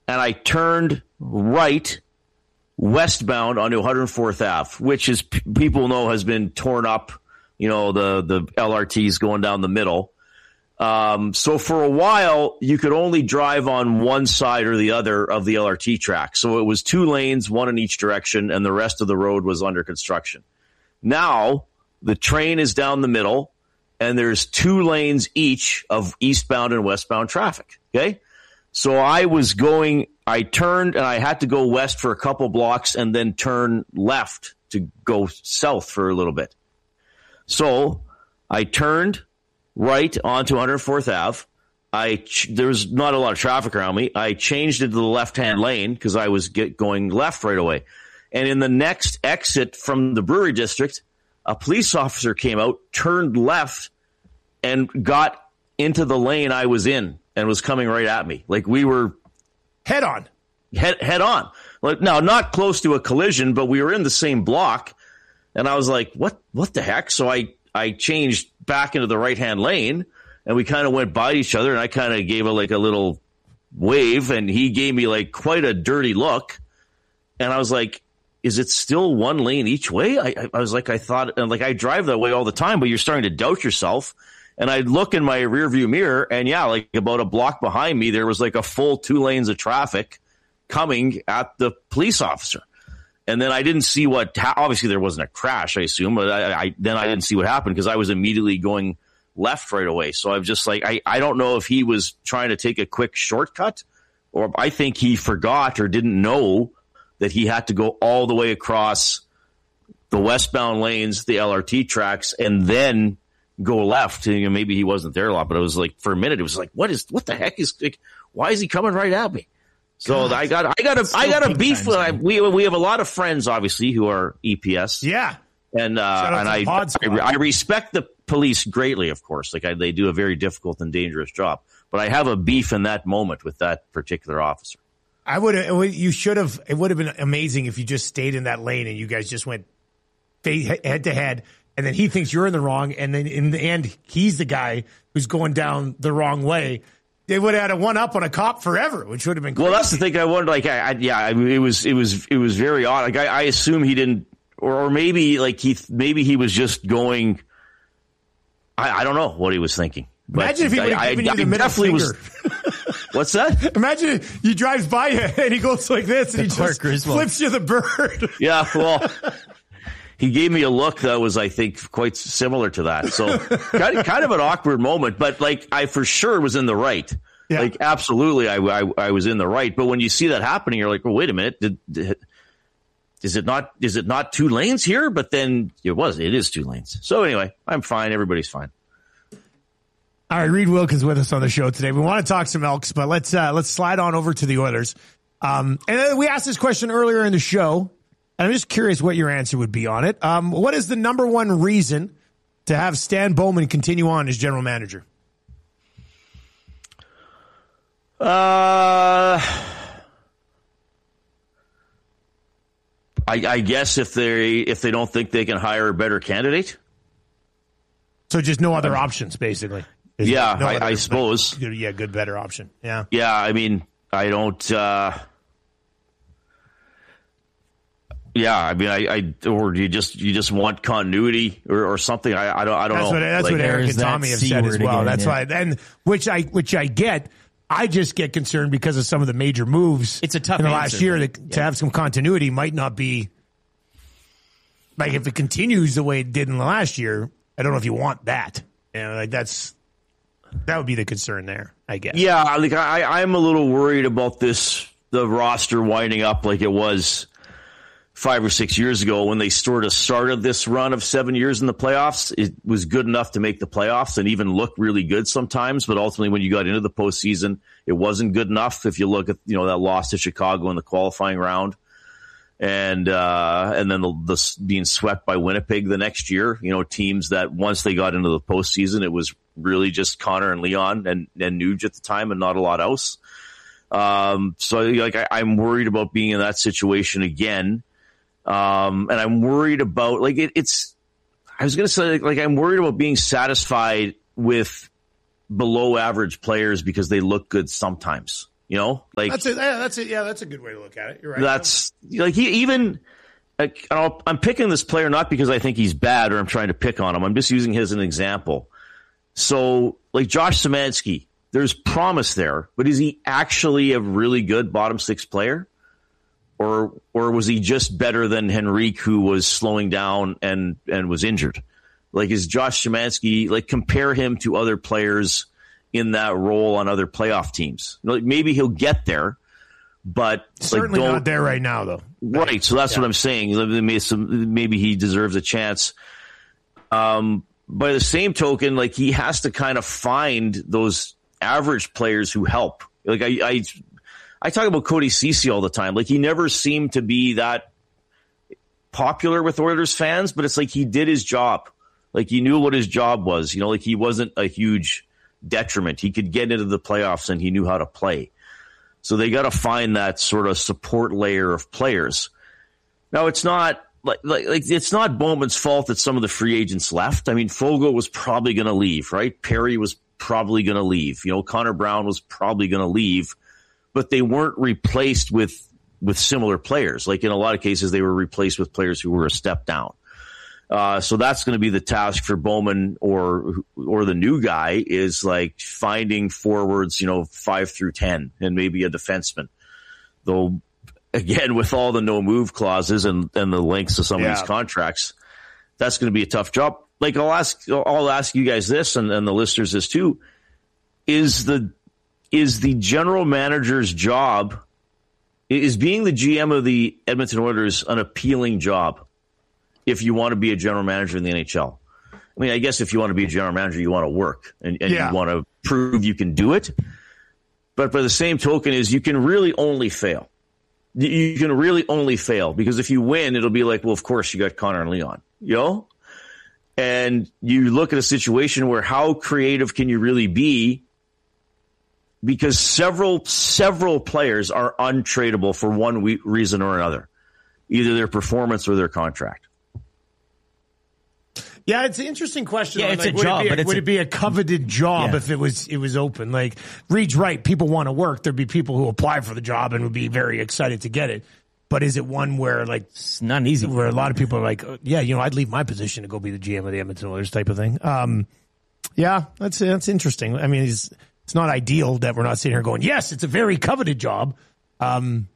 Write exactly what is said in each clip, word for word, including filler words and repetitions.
and I turned right westbound onto one hundred fourth Avenue, which is people know has been torn up. You know, the, the L R Ts going down the middle. Um, so for a while, you could only drive on one side or the other of the L R T track. So it was two lanes, one in each direction, and the rest of the road was under construction. Now, the train is down the middle, and there's two lanes each of eastbound and westbound traffic. Okay? So I was going, I turned, and I had to go west for a couple blocks and then turn left to go south for a little bit. So I turned right onto one hundred fourth Avenue. I ch- there was not a lot of traffic around me. I changed into the left-hand lane because I was get going left right away. And in the next exit from the Brewery District, a police officer came out, turned left, and got into the lane I was in and was coming right at me. Like we were head on. Head head on. Like now, not close to a collision, but we were in the same block. And I was like, what what the heck? So I, I changed back into the right-hand lane, and we kind of went by each other, and I kind of gave a, like a little wave, and he gave me like quite a dirty look. And I was like, is it still one lane each way? I, I was like, I thought, and like I drive that way all the time, but you're starting to doubt yourself. And I look in my rearview mirror, and yeah, like about a block behind me, there was like a full two lanes of traffic coming at the police officer. And then I didn't see what, obviously there wasn't a crash, I assume, but I, I then I didn't see what happened because I was immediately going left right away. So I'm just like, I, I don't know if he was trying to take a quick shortcut, or I think he forgot or didn't know that he had to go all the way across the westbound lanes, the L R T tracks, and then go left. You know, maybe he wasn't there a lot, but it was like, for a minute, it was like, what is, what the heck is, like, why is he coming right at me? So God, I got, I got a, I got a beef with. I, we we have a lot of friends, obviously, who are E P S. Yeah, and uh, and I, I I respect the police greatly, of course. Like I, they do a very difficult and dangerous job. But I have a beef in that moment with that particular officer. I would, you should have. It would have been amazing if you just stayed in that lane and you guys just went head to head, and then he thinks you're in the wrong, and then in the end, he's the guy who's going down the wrong way. They would have had a one up on a cop forever, which would have been crazy. Well, that's the thing. I wondered, like, I, I, yeah, I mean, it was, it was, it was very odd. Like, I, I assume he didn't, or, or maybe, like, he, maybe he was just going. I, I don't know what he was thinking. But imagine if he would have given I, you the I middle finger. Was, what's that? Imagine if he drives by you and he goes like this and he just Griswold. flips you the bird. Yeah, well. He gave me a look that was, I think, quite similar to that. So kind of, kind of an awkward moment, but like I for sure was in the right. Yeah. Like absolutely, I, I I was in the right. But when you see that happening, you're like, well, wait a minute, did, did, is it not is it not two lanes here? But then it was. It is two lanes. So anyway, I'm fine. Everybody's fine. All right, Reed Wilkins with us on the show today. We want to talk some Elks, but let's uh, let's slide on over to the Oilers. Um, and we asked this question earlier in the show. And I'm just curious what your answer would be on it. Um, what is the number one reason to have Stan Bowman continue on as general manager? Uh, I, I guess if they if they don't think they can hire a better candidate. So just no other options, basically. Is yeah, no I, other, I suppose. Like, yeah, good, better option. Yeah. Yeah, I mean, I don't. Uh, Yeah, I mean, I, I, or you just you just want continuity or, or something. I, I don't, I don't that's know. What, that's like, what Eric and Tommy have said as well. Again, that's yeah. why, and which I, which I get. I just get concerned because of some of the major moves. It's a tough in the answer, last year but, to, yeah. to have some continuity might not be like if it continues the way it did in the last year. I don't know if you want that. You know, like that's that would be the concern there. I guess. Yeah, like I, I'm a little worried about this the roster winding up like it was five or six years ago when they sort of started this run of seven years in the playoffs. It was good enough to make the playoffs and even look really good sometimes. But ultimately, when you got into the postseason, it wasn't good enough. If you look at, you know, that loss to Chicago in the qualifying round and, uh, and then the, the being swept by Winnipeg the next year, you know, teams that once they got into the postseason, it was really just Connor and Leon and, and Nuge at the time and not a lot else. Um, so like I, I'm worried about being in that situation again. Um, and I'm worried about, like, it, it's, I was going to say, like, like, I'm worried about being satisfied with below average players because they look good sometimes. You know, like that's it. Yeah, that's it. Yeah, that's a good way to look at it. You're right. That's like he even. Like, I'll, I'm picking this player not because I think he's bad or I'm trying to pick on him. I'm just using him as an example. So, like Josh Szymanski, there's promise there, but is he actually a really good bottom six player, or or was he just better than Henrique, who was slowing down and and was injured? Like, is Josh Szymanski, like, compare him to other players in that role on other playoff teams? Like, maybe he'll get there, but certainly like, not there right now, though. Right, so that's yeah. what I'm saying. Maybe he deserves a chance. Um, by the same token, like, he has to kind of find those average players who help. Like I, I, I talk about Cody Ceci all the time. Like, he never seemed to be that popular with Oilers fans, but it's like he did his job. Like, he knew what his job was. You know, like, he wasn't a huge detriment. He could get into the playoffs and he knew how to play. So they got to find that sort of support layer of players. Now, it's not like, like, like it's not Bowman's fault that some of the free agents left. I mean, Fogle was probably going to leave, right? Perry was probably going to leave. You know, Connor Brown was probably going to leave, but they weren't replaced with with similar players. Like, in a lot of cases, they were replaced with players who were a step down. Uh, so that's going to be the task for Bowman or or the new guy, is like finding forwards, you know, five through ten, and maybe a defenseman. Though, again, with all the no move clauses and, and the lengths of some yeah. of these contracts, that's going to be a tough job. Like, I'll ask I'll ask you guys this, and, and the listeners this too: is the is the general manager's job, is being the G M of the Edmonton Oilers an appealing job? If you want to be a general manager in the N H L. I mean, I guess if you want to be a general manager, you want to work and, and yeah. you want to prove you can do it. But by the same token is you can really only fail. You can really only fail because if you win, it'll be like, well, of course you got Connor and Leon, you know? And you look at a situation where how creative can you really be? Because several, several players are untradeable for one we- reason or another, either their performance or their contract. Yeah, it's an interesting question. Yeah, on, it's like, a would job, it be a, but it's would a, it be a coveted job yeah. if it was it was open? Like, Reed's right. People want to work. There'd be people who apply for the job and would be very excited to get it. But is it one where, like, it's not easy, where a lot of people are like, yeah, you know, I'd leave my position to go be the G M of the Edmonton Oilers type of thing. Um, yeah, that's that's interesting. I mean, it's it's not ideal that we're not sitting here going, yes, it's a very coveted job. Um,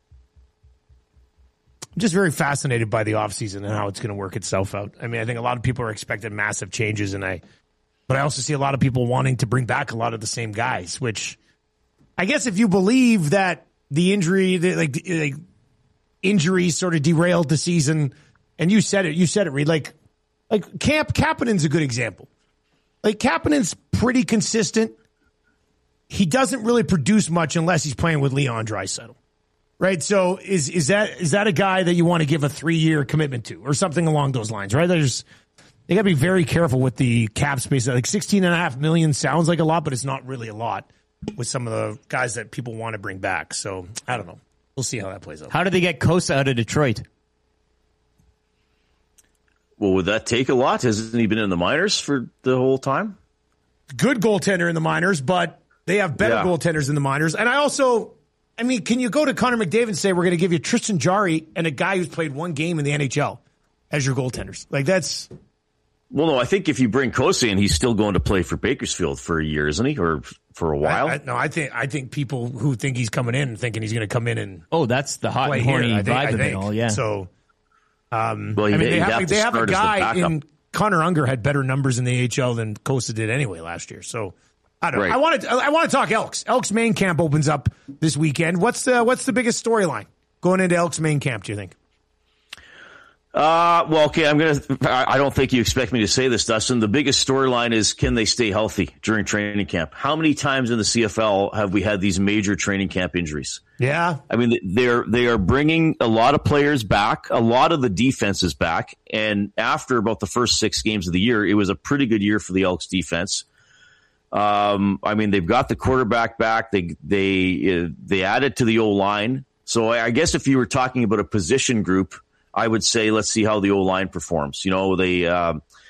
I'm just very fascinated by the offseason and how it's going to work itself out. I mean, I think a lot of people are expecting massive changes, and I, but I also see a lot of people wanting to bring back a lot of the same guys, which I guess if you believe that the injury, the, like, like injuries sort of derailed the season, and you said it, you said it, Reed, like, like Camp Kapanen's a good example. Like, Kapanen's pretty consistent. He doesn't really produce much unless he's playing with Leon Draisaitl. Right, so is is that is that a guy that you want to give a three year commitment to, or something along those lines? Right, there's they got to be very careful with the cap space. Like sixteen and a half million sounds like a lot, but it's not really a lot with some of the guys that people want to bring back. So I don't know. We'll see how that plays out. How did they get Kosa out of Detroit? Well, would that take a lot? Hasn't he been in the minors for the whole time? Good goaltender in the minors, but they have better yeah. goaltenders in the minors. And I also. I mean, can you go to Connor McDavid and say, we're going to give you Tristan Jarry and a guy who's played one game in the N H L as your goaltenders? Like, that's... Well, no, I think if you bring Kosa in, he's still going to play for Bakersfield for a year, isn't he? Or for a while? I, I, no, I think I think people who think he's coming in thinking he's going to come in and... Oh, that's the hot and horny here, vibe of it all, yeah. So, um, well, I mean, they have, have, they have a guy the in... Connor Unger had better numbers in the A H L than Kosa did anyway last year, so... I don't know. Right. I want to. I want to talk Elks. Elks main camp opens up this weekend. What's the What's the biggest storyline going into Elks main camp? Do you think? Uh, well, okay. I'm gonna. I don't think you expect me to say this, Dustin. The biggest storyline is, can they stay healthy during training camp? How many times in the C F L have we had these major training camp injuries? Yeah. I mean, they're they are bringing a lot of players back. A lot of the defense is back, and after about the first six games of the year, it was a pretty good year for the Elks defense. Um, I mean, they've got the quarterback back. They they uh, they added to the O-line. So I, I guess if you were talking about a position group, I would say let's see how the O-line performs. You know, they um,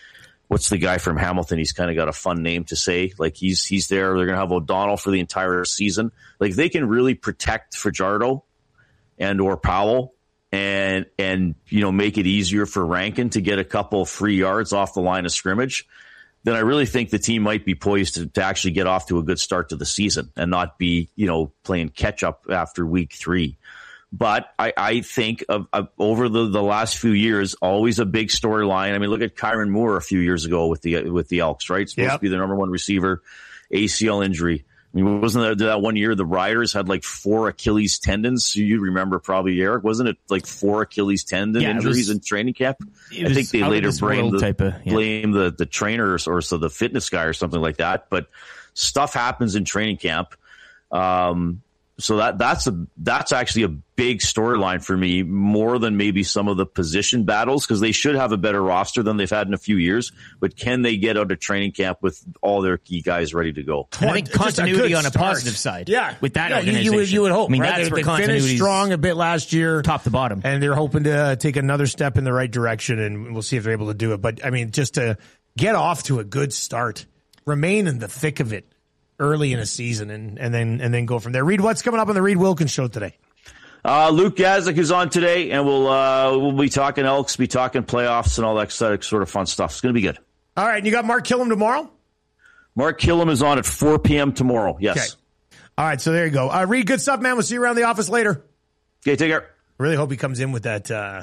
what's the guy from Hamilton? He's kind of got a fun name to say. Like he's he's there. They're going to have O'Donnell for the entire season. Like they can really protect Fajardo and or Powell and and you know make it easier for Rankin to get a couple free yards off the line of scrimmage. Then I really think the team might be poised to, to actually get off to a good start to the season and not be, you know, playing catch up after week three. But I, I think of, of over the, the last few years, always a big storyline. I mean, look at Kyron Moore a few years ago with the with the Elks, right? Supposed yep. to be the number one receiver, A C L injury. I mean, wasn't there that one year the Riders had like four Achilles tendons? You remember probably, Eric. Wasn't it like four Achilles tendon yeah, injuries was, in training camp? I think they later blamed the, of, yeah. blame the, the trainers or so the fitness guy or something like that. But stuff happens in training camp. Um, so that that's a that's actually a big storyline for me, more than maybe some of the position battles, because they should have a better roster than they've had in a few years. But can they get out of training camp with all their key guys ready to go? I think continuity a on a start. positive side. Yeah, with that yeah, organization, you, you, would, you would hope. I mean, right? that's they, where they finished strong a bit last year, top to bottom, and they're hoping to uh, take another step in the right direction. And we'll see if they're able to do it. But I mean, just to get off to a good start, remain in the thick of it early in a season, and, and then and then go from there. Reed, what's coming up on the Reed Wilkins Show today? Uh, Luke Gazdick is on today, and we'll uh, we'll be talking Elks, be talking playoffs, and all that sort of fun stuff. It's going to be good. All right, and you got Mark Killam tomorrow? Mark Killam is on at four p.m. tomorrow, yes. Okay. All right, so there you go. Uh, Reed, good stuff, man. We'll see you around the office later. Okay, take care. I really hope he comes in with that uh,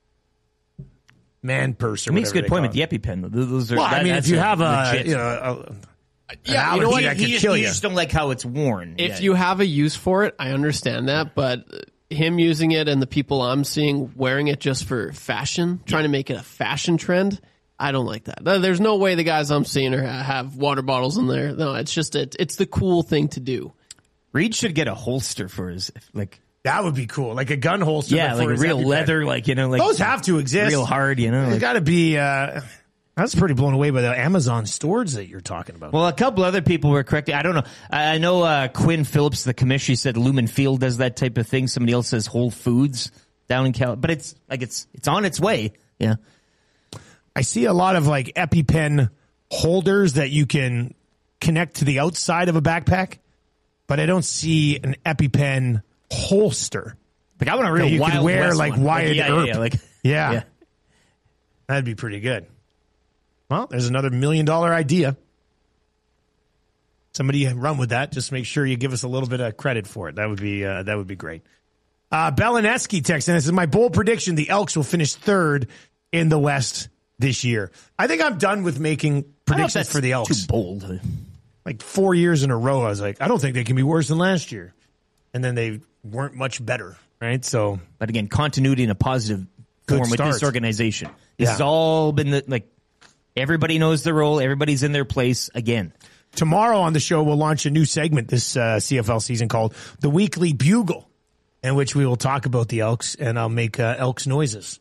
man purse or he makes a good point with the EpiPen. Those are, well, that, I mean, if you have a, legit. you know, a yeah, you know what? That He, could you, kill you you. just don't like how it's worn. If yeah. you have a use for it, I understand that, but him using it and the people I'm seeing wearing it just for fashion, trying to make it a fashion trend, I don't like that. There's no way the guys I'm seeing are have water bottles in there. No, it's just it, it's the cool thing to do. Reed should get a holster for his like. That would be cool, like a gun holster. Yeah, like a real leather, like you know, like those have to exist. Real hard, you know. It's like, got to be. Uh, I was pretty blown away by the Amazon stores that you're talking about. Well, a couple other people were correcting. I don't know. I know uh, Quinn Phillips, the commissioner, said Lumen Field does that type of thing. Somebody else says Whole Foods down in Cal, but it's like it's it's on its way. Yeah, I see a lot of like EpiPen holders that you can connect to the outside of a backpack, but I don't see an EpiPen holster. Like I want a real you Wild could wear West like one. Wyatt yeah, Earp. Yeah, yeah, like, yeah. yeah, that'd be pretty good. Well, there's another million dollar idea. Somebody run with that. Just make sure you give us a little bit of credit for it. That would be uh, that would be great. Uh, Belineski texting. This is my bold prediction: the Elks will finish third in the West this year. I think I'm done with making predictions for the Elks. Too bold. Like four years in a row, I was like, I don't think they can be worse than last year, and then they weren't much better, right? So, but again, continuity in a positive form with this organization. This yeah. has all been the, like. Everybody knows their role. Everybody's in their place again. Tomorrow on the show, we'll launch a new segment this uh, C F L season called The Weekly Bugle, in which we will talk about the Elks, and I'll make uh, Elks noises.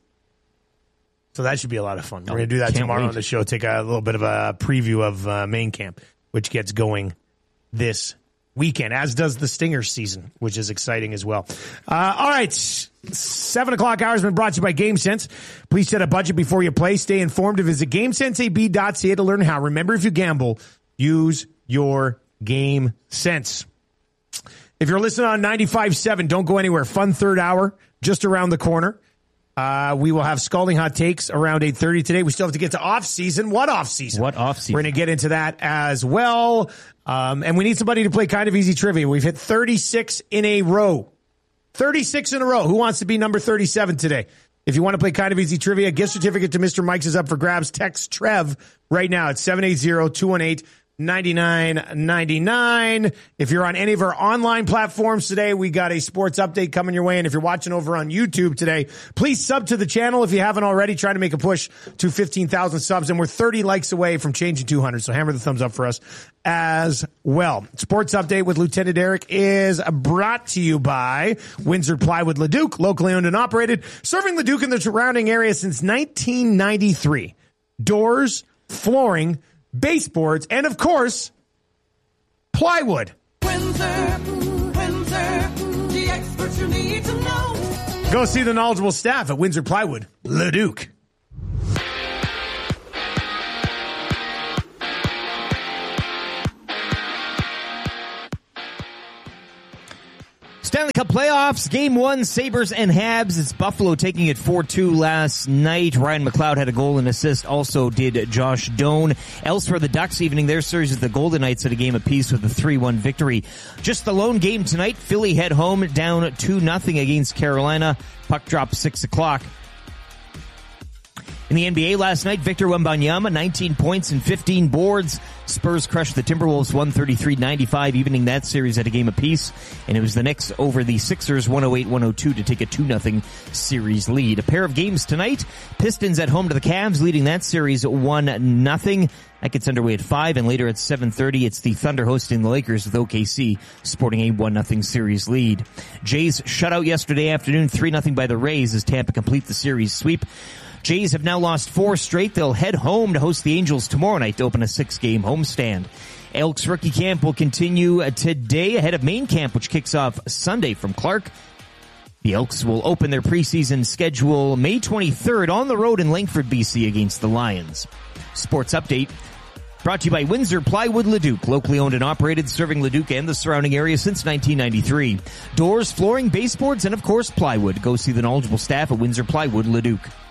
So that should be a lot of fun. We're going to do that tomorrow wait. on the show, take a little bit of a preview of uh, main camp, which gets going this weekend, as does the Stinger season, which is exciting as well. Uh, all right. Seven o'clock hour has been brought to you by GameSense. Please set a budget before you play. Stay informed and visit GameSense A B dot C A to learn how. Remember, if you gamble, use your game sense. If you're listening on ninety-five point seven, don't go anywhere. Fun third hour just around the corner. Uh, we will have scalding hot takes around eight thirty today. We still have to get to off season. What off season? What off season? We're going to get into that as well. Um, and we need somebody to play kind of easy trivia. We've hit thirty-six in a row. thirty-six in a row. Who wants to be number thirty-seven today? If you want to play kind of easy trivia, gift certificate to Mister Mike's is up for grabs. Text Trev right now at seven eight zero, two one eight, nine nine nine nine. If you're on any of our online platforms today, we got a sports update coming your way. And if you're watching over on YouTube today, please sub to the channel if you haven't already. Trying to make a push to fifteen thousand subs. And we're thirty likes away from changing two hundred. So hammer the thumbs up for us as well. Sports update with Lieutenant Eric is brought to you by Windsor Plywood Leduc, locally owned and operated, serving Leduc and the surrounding area since nineteen ninety-three. Doors, flooring, baseboards, and of course, plywood. Windsor, Windsor, the experts you need to know. Go see the knowledgeable staff at Windsor Plywood, Leduc. Stanley Cup playoffs, game one, Sabres and Habs. It's Buffalo taking it four two last night. Ryan McLeod had a goal and assist. Also did Josh Doan. Elsewhere, the Ducks evening their series with the Golden Knights at a game apiece with a three one victory. Just the lone game tonight. Philly head home down two nothing against Carolina. Puck drop six o'clock. In the N B A last night, Victor Wembanyama, nineteen points and fifteen boards. Spurs crushed the Timberwolves one thirty-three ninety-five, evening that series at a game apiece. And it was the Knicks over the Sixers one oh eight one oh two to take a two nothing series lead. A pair of games tonight. Pistons at home to the Cavs, leading that series one nothing. That gets underway at five, and later at seven thirty, it's the Thunder hosting the Lakers with O K C sporting a one nothing series lead. Jays shutout yesterday afternoon, three nothing by the Rays as Tampa complete the series sweep. Jays have now lost four straight. They'll head home to host the Angels tomorrow night to open a six-game homestand. Elks rookie camp will continue today ahead of main camp, which kicks off Sunday from Clark. The Elks will open their preseason schedule May twenty-third on the road in Langford, B C against the Lions. Sports update brought to you by Windsor Plywood Leduc, locally owned and operated, serving Leduc and the surrounding area since nineteen ninety-three. Doors, flooring, baseboards, and of course plywood. Go see the knowledgeable staff at Windsor Plywood Leduc.